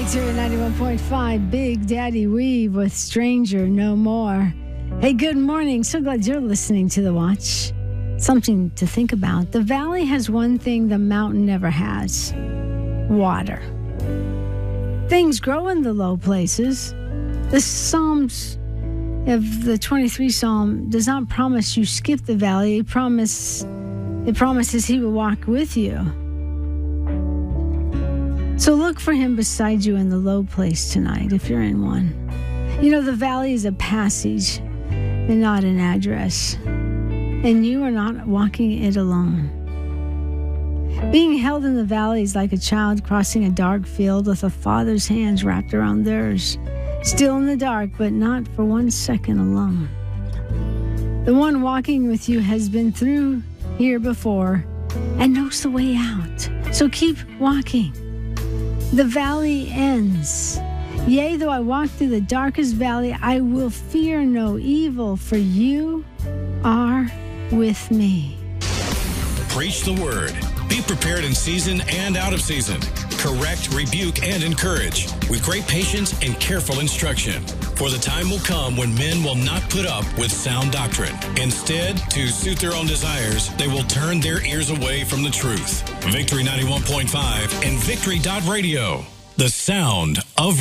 Victory 91.5, Big Daddy Weave with Stranger No More. Hey, good morning. So glad you're listening to The Watch. Something to think about. The valley has one thing the mountain never has: water. Things grow in the low places. The Psalms of the 23 Psalm does not promise you skip the valley. It promises he will walk with you. So look for him beside you in the low place tonight, if you're in one. You know, the valley is a passage and not an address. And you are not walking it alone. Being held in the valley is like a child crossing a dark field with a father's hands wrapped around theirs. Still in the dark, but not for 1 second alone. The one walking with you has been through here before and knows the way out. So keep walking. The valley ends. Yea, though I walk through the darkest valley, I will fear no evil, for you are with me. Preach the word. Be prepared in season and out of season. Correct, rebuke, and encourage with great patience and careful instruction. For the time will come when men will not put up with sound doctrine. Instead, to suit their own desires, they will turn their ears away from the truth. Victory 91.5 and Victory.radio. The sound of